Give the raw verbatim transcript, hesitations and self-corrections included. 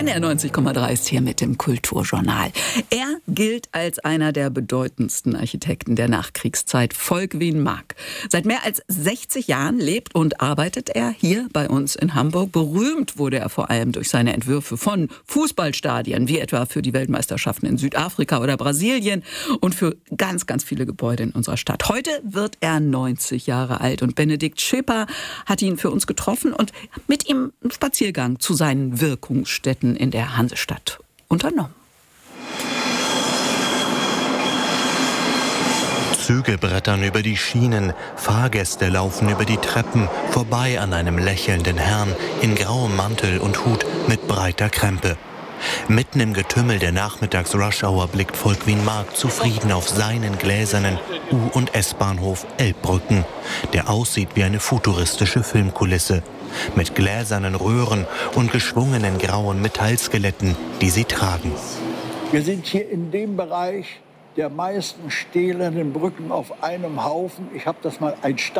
N D R neunzig Komma drei ist hier mit dem Kulturjournal. Er gilt als einer der bedeutendsten Architekten der Nachkriegszeit, Volkwin Maag. Seit mehr als sechzig Jahren lebt und arbeitet er hier bei uns in Hamburg. Berühmt wurde er vor allem durch seine Entwürfe von Fußballstadien, wie etwa für die Weltmeisterschaften in Südafrika oder Brasilien und für ganz, ganz viele Gebäude in unserer Stadt. Heute wird er neunzig Jahre alt und Benedikt Schäper hat ihn für uns getroffen und mit ihm einen Spaziergang zu seinen Wirkungsstätten in der Hansestadt unternommen. Züge brettern über die Schienen, Fahrgäste laufen über die Treppen, vorbei an einem lächelnden Herrn in grauem Mantel und Hut mit breiter Krempe. Mitten im Getümmel der Nachmittags-Rush-Hour blickt Volkwin Maag zufrieden auf seinen gläsernen U- und S-Bahnhof Elbbrücken, der aussieht wie eine futuristische Filmkulisse, mit gläsernen Röhren und geschwungenen grauen Metallskeletten, die sie tragen. Wir sind hier in dem Bereich der meisten stählernen Brücken auf einem Haufen. Ich habe das mal ein